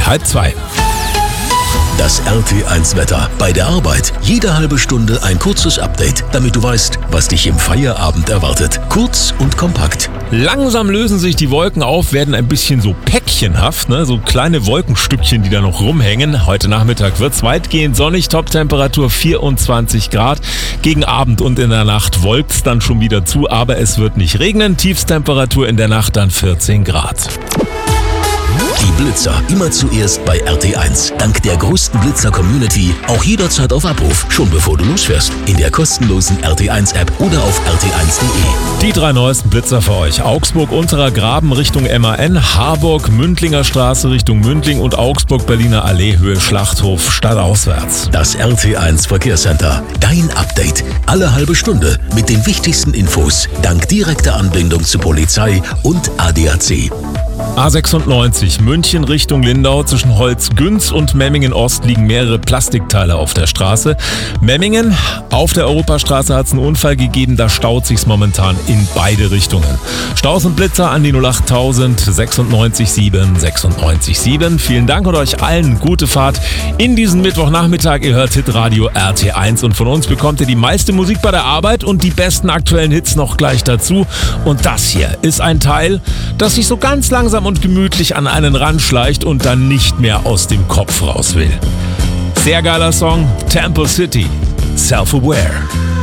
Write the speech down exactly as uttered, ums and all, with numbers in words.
halb zwei. Das R T eins Wetter. Bei der Arbeit jede halbe Stunde ein kurzes Update, damit du weißt, was dich im Feierabend erwartet. Kurz und kompakt. Langsam lösen sich die Wolken auf, werden ein bisschen so päckchenhaft, ne? So kleine Wolkenstückchen, die da noch rumhängen. Heute Nachmittag wird's weitgehend sonnig, Toptemperatur vierundzwanzig Grad. Gegen Abend und in der Nacht wolkt's dann schon wieder zu, aber es wird nicht regnen. Tiefstemperatur in der Nacht dann vierzehn Grad. Die Blitzer immer zuerst bei R T eins. Dank der größten Blitzer-Community auch jederzeit auf Abruf, schon bevor du losfährst. In der kostenlosen R T eins App oder auf r t eins punkt de. Die drei neuesten Blitzer für euch. Augsburg Unterer Graben Richtung M A N, Harburg Mündlinger Straße Richtung Mündling und Augsburg Berliner Allee Höhe Schlachthof stadtauswärts. Das R T eins Verkehrscenter. Dein Update. Alle halbe Stunde mit den wichtigsten Infos. Dank direkter Anbindung zu Polizei und A D A C. A sechsundneunzig, München Richtung Lindau. Zwischen Holzgünz und Memmingen Ost liegen mehrere Plastikteile auf der Straße. Memmingen, auf der Europastraße hat es einen Unfall gegeben, da staut sich's momentan in beide Richtungen. Staus und Blitzer an die null acht tausend sechsundneunzig sieben sechsundneunzig sieben. Vielen Dank und euch allen gute Fahrt in diesen Mittwochnachmittag. Ihr hört Hitradio R T eins und von uns bekommt ihr die meiste Musik bei der Arbeit und die besten aktuellen Hits noch gleich dazu. Und das hier ist ein Teil, das sich so ganz langsam und gemütlich an einen ranschleicht und dann nicht mehr aus dem Kopf raus will. Sehr geiler Song, Temple City, Self-Aware.